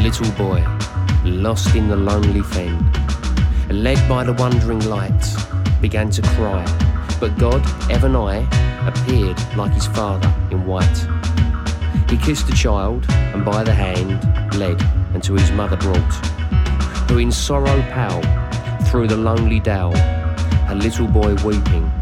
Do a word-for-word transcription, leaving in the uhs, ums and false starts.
little boy, lost in the lonely fen, led by the wandering lights, began to cry, but God, ever nigh, appeared like his father in white. He kissed the child, and by the hand led unto his mother brought, who in sorrow pale, through the lonely dale, a little boy weeping